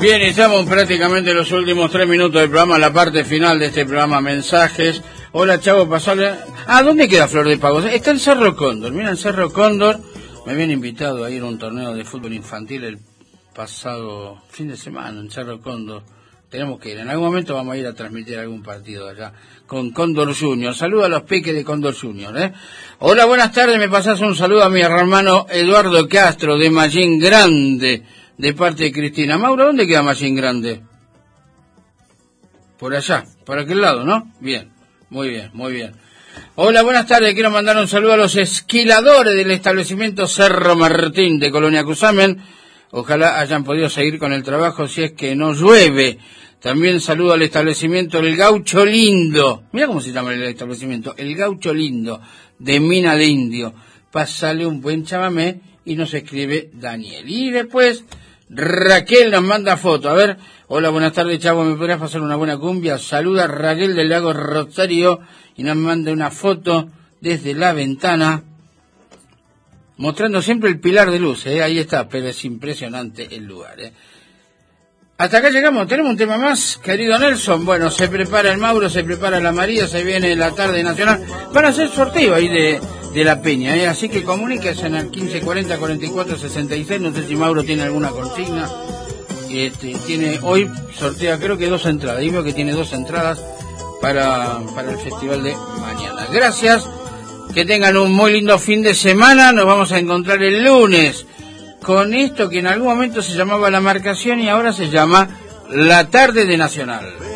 Bien, estamos prácticamente en los últimos 3 minutos del programa, la parte final de este programa, mensajes. Hola, Chavo, pasarle... ¿dónde queda Flor de Pagos? Está en Cerro Cóndor. Mira, en Cerro Cóndor me habían invitado a ir a un torneo de fútbol infantil el pasado fin de semana en Cerro Cóndor. Tenemos que ir. En algún momento vamos a ir a transmitir algún partido allá con Cóndor Junior. Saludos a los peques de Cóndor Junior, Hola, buenas tardes. Me pasás un saludo a mi hermano Eduardo Castro de Mallín Grande, de parte de Cristina. Mauro, ¿dónde queda Mallín Grande? Por allá, por aquel lado, ¿no? Bien, muy bien, muy bien. Hola, buenas tardes. Quiero mandar un saludo a los esquiladores del establecimiento Cerro Martín de Colonia Cusamen. Ojalá hayan podido seguir con el trabajo si es que no llueve. También saludo al establecimiento El Gaucho Lindo. Mira cómo se llama el establecimiento, El Gaucho Lindo, de Mina de Indio. Pásale un buen chamamé y nos escribe Daniel. Y después Raquel nos manda foto. A ver, hola, buenas tardes, Chavo, ¿me podrías pasar una buena cumbia? Saluda a Raquel del Lago Rosario y nos manda una foto desde la ventana, mostrando siempre el pilar de luz, ahí está, pero es impresionante el lugar, Hasta acá llegamos, tenemos un tema más, querido Nelson. Bueno, se prepara el Mauro, se prepara la María, se viene la tarde nacional. Van a hacer sorteo ahí de la peña, así que comuníquense en el 1540 44 66. No sé si Mauro tiene alguna consigna. Tiene hoy sortea, creo que 2 entradas. Y veo que tiene 2 entradas para el festival de mañana. Gracias, que tengan un muy lindo fin de semana. Nos vamos a encontrar el lunes con esto que en algún momento se llamaba La Marcación y ahora se llama La Tarde de Nacional.